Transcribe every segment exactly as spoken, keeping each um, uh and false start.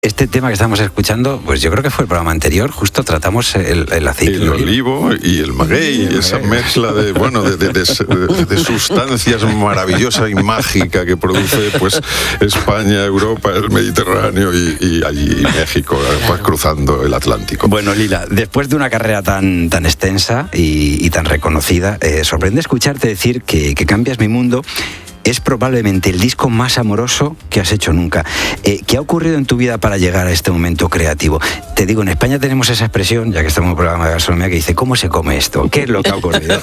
Este tema que estamos escuchando, pues yo creo que fue el programa anterior, justo tratamos el, el aceite. El olivo y el maguey, el esa maguey. mezcla de, bueno, de, de, de, de sustancias maravillosa y mágica que produce pues España, Europa, el Mediterráneo y, y allí México, pues, cruzando el Atlántico. Bueno, Lila, después de una carrera tan, tan extensa y, y tan reconocida, eh, sorprende escucharte decir que, que Cambias mi mundo es probablemente el disco más amoroso que has hecho nunca. Eh, ¿Qué ha ocurrido en tu vida para llegar a este momento creativo? Te digo, en España tenemos esa expresión, ya que estamos en un programa de gastronomía, que dice, ¿cómo se come esto? ¿Qué es lo que ha ocurrido?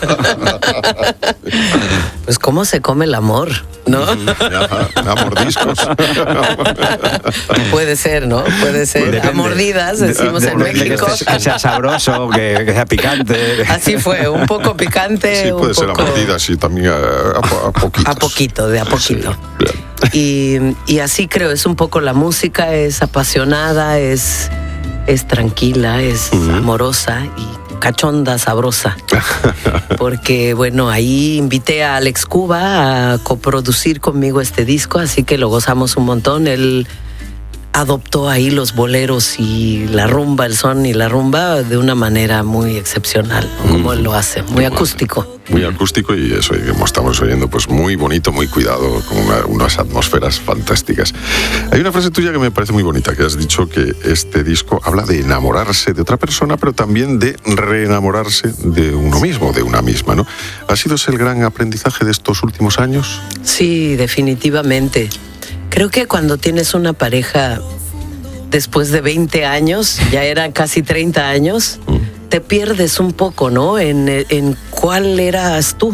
Pues cómo se come el amor, ¿no? Ajá, a mordiscos. Puede ser, ¿no? Puede ser. Depende. A mordidas, decimos en Depende México. Que, sea- que sea sabroso, que, que sea picante. Así fue, un poco picante, Sí, puede un ser a poco... mordidas y también a, a, a poquitos. A poquito, de a poquito. Sí, bien. Y, y así creo, es un poco la música, es apasionada, es, es tranquila, es Ujú. amorosa y cachonda, sabrosa. Porque bueno, ahí invité a Alex Cuba a coproducir conmigo este disco, así que lo gozamos un montón. Él adoptó ahí los boleros y la rumba, el son y la rumba de una manera muy excepcional, ¿no? Como él lo hace, muy acústico. Muy acústico y eso, y como estamos oyendo, pues muy bonito, muy cuidado, con una- unas atmósferas fantásticas. Hay una frase tuya que me parece muy bonita, que has dicho que este disco habla de enamorarse de otra persona, pero también de reenamorarse de uno mismo, de una misma, ¿no? ¿Ha sido ese el gran aprendizaje de estos últimos años? Sí, definitivamente. Creo que cuando tienes una pareja después de veinte años, ya eran casi treinta años, te pierdes un poco, ¿no? En, en cuál eras tú.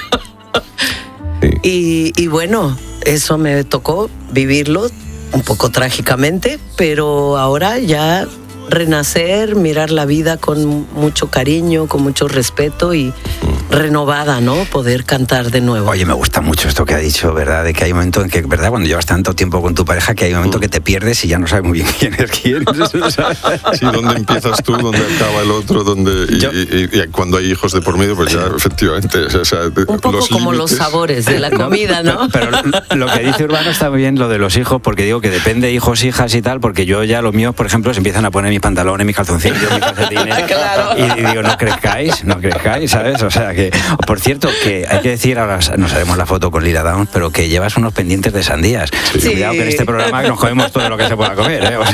Sí. Y, y bueno, eso me tocó vivirlo un poco trágicamente, pero ahora ya renacer, mirar la vida con mucho cariño, con mucho respeto y renovada, ¿no? Poder cantar de nuevo. Oye, me gusta mucho esto que ha dicho, ¿verdad? De que hay momentos en que, ¿verdad? Cuando llevas tanto tiempo con tu pareja, que hay momentos que te pierdes y ya no sabes muy bien quién es quién. Sí, ¿dónde empiezas tú? ¿Dónde acaba el otro? ¿Dónde, y, Yo- y- y cuando hay hijos de por medio, pues ya efectivamente... O sea, Un poco los como los límites- sabores de la comida, ¿no? Pero lo que dice Urbano está muy bien, lo de los hijos, porque digo que depende de hijos, hijas y tal, porque yo ya los míos, por ejemplo, se empiezan a poner mis pantalones, mis calzoncillos, mis calcetines. Claro. Y digo, no crezcáis, no crezcáis, ¿sabes? O sea que, por cierto, que hay que decir, ahora nos haremos la foto con Lila Downs, pero que llevas unos pendientes de sandías. Sí. Cuidado que en este programa nos comemos todo lo que se pueda comer, ¿eh? O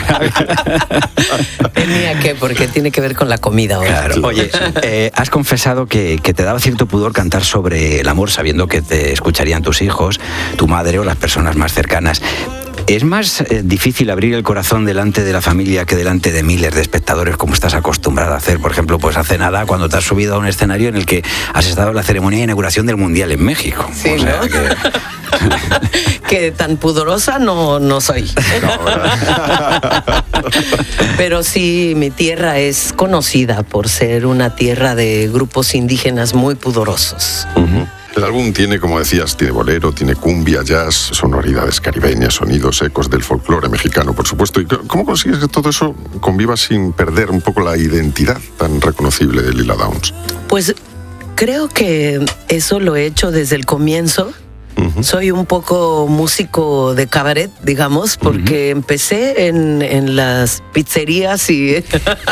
sea, Tenía que, porque tiene que ver con la comida ahora. Claro. Oye, eh, has confesado que, que te daba cierto pudor cantar sobre el amor sabiendo que te escucharían tus hijos, tu madre o las personas más cercanas. ¿Es más eh, difícil abrir el corazón delante de la familia que delante de miles de espectadores como estás acostumbrada a hacer? Por ejemplo, pues hace nada cuando te has subido a un escenario en el que has estado en la ceremonia de inauguración del Mundial en México. Sí, O sea ¿no? que- Que tan pudorosa no, no soy. No, ¿verdad? Pero sí, mi tierra es conocida por ser una tierra de grupos indígenas muy pudorosos. Ujú. El álbum tiene, como decías, tiene bolero, tiene cumbia, jazz, sonoridades caribeñas, sonidos, ecos del folclore mexicano, por supuesto. ¿Y cómo consigues que todo eso conviva sin perder un poco la identidad tan reconocible de Lila Downs? Pues creo que eso lo he hecho desde el comienzo. Ujú. Soy un poco músico de cabaret, digamos, porque empecé en, en las pizzerías y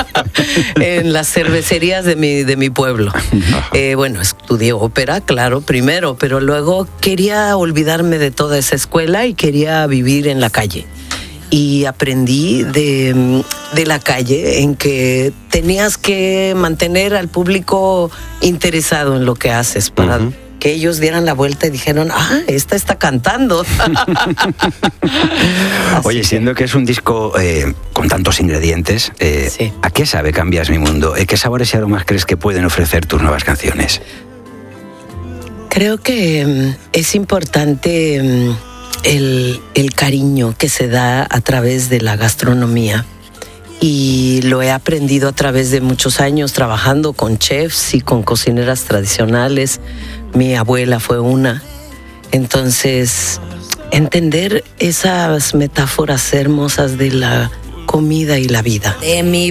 en las cervecerías de mi, de mi pueblo. Eh, bueno, estudié ópera, claro, primero, pero luego quería olvidarme de toda esa escuela y quería vivir en la calle. Y aprendí de, de la calle en que tenías que mantener al público interesado en lo que haces para... Ujú. que ellos dieran la vuelta y dijeron, ah, esta está cantando. Oye, siendo que es un disco eh, con tantos ingredientes, eh, Sí. ¿a qué sabe Cambias mi mundo? ¿Eh, ¿Qué sabores y aromas crees que pueden ofrecer tus nuevas canciones? Creo que mm, es importante mm, el, el cariño que se da a través de la gastronomía. Y lo he aprendido a través de muchos años trabajando con chefs y con cocineras tradicionales. Mi abuela fue una. Entonces, entender esas metáforas hermosas de la comida y la vida. De mi